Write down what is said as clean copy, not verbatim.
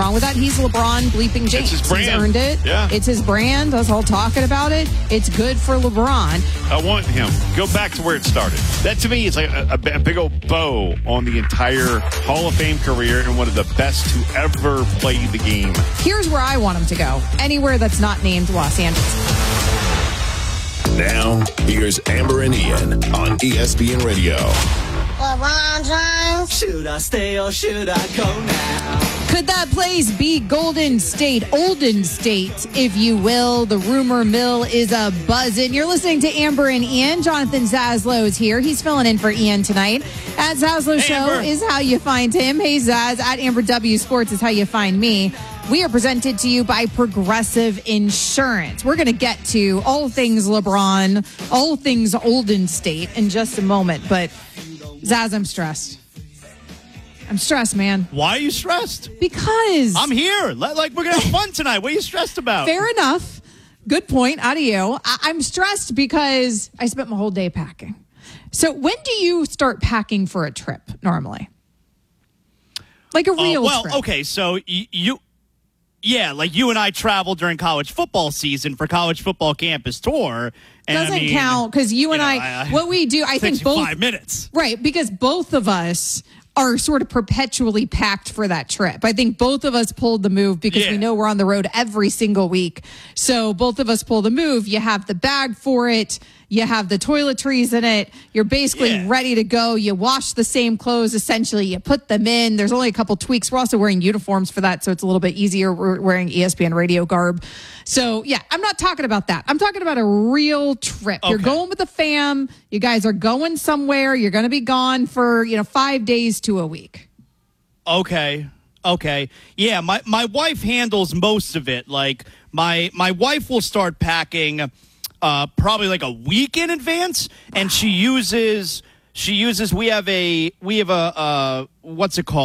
wrong with that. He's LeBron bleeping James. It's his brand. He's earned it. Yeah. It's his brand. Us all talking about it. It's good for LeBron. I want him. Go back to where it started. That, to me, is like a big old bow on the entire Hall of Fame career and one of the best to ever play the game. Here's where I want him to go. Anywhere that's not named Los Angeles. Now, here's Amber and Ian on ESPN Radio. LeBron James. Should I stay or should I go now? Could that place be Golden State, Olden State, if you will? The rumor mill is a buzzing. You're listening to Amber and Ian. Jonathan Zaslow is here. He's filling in for Ian tonight. At Zaslow Show Amber is how you find him. Hey, Zaz. At Amber W Sports is how you find me. We are presented to you by Progressive Insurance. We're going to get to all things LeBron, all things Olden State in just a moment. But, Zaz, I'm stressed. I'm stressed, man. Why are you stressed? Because I'm here. Like, we're going to have fun tonight. What are you stressed about? Fair enough. Good point out of you. I'm stressed because I spent my whole day packing. So when do you start packing for a trip normally? Like a real trip? Okay, so yeah, like you and I traveled during college football season for college football campus tour. And Doesn't count because you and I what we do, I think both 5 minutes. Right, because both of us are sort of perpetually packed for that trip. I think both of us pulled the move because we know we're on the road every single week. So both of us pull the move. You have the bag for it. You have the toiletries in it. You're basically ready to go. You wash the same clothes, essentially. You put them in. There's only a couple tweaks. We're also wearing uniforms for that, so it's a little bit easier. We're wearing ESPN radio garb. So, yeah, I'm not talking about that. I'm talking about a real trip. Okay. You're going with the fam. You guys are going somewhere. You're going to be gone for, 5 days to a week. Okay. Yeah, my wife handles most of it. Like, my wife will start packing probably like a week in advance, and she uses we have a what's it called?